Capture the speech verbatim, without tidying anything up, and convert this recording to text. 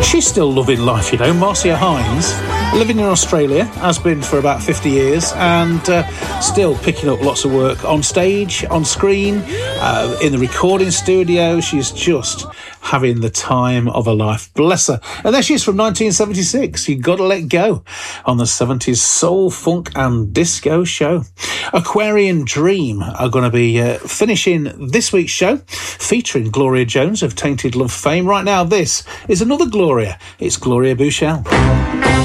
She's still loving life, you know. Marcia Hines, living in Australia, has been for about fifty years, and uh, still picking up lots of work on stage, on screen, uh, in the recording studio. She's just having the time of her life. Bless her. And there she is from nineteen seventy-six. You Gotta Let Go on the seventies soul, funk and disco show. Aquarian Dream are going to be uh, finishing this week's show, featuring Gloria Jones of Tainted Love fame. Right now, this is another Gloria. It's Gloria Bouchel.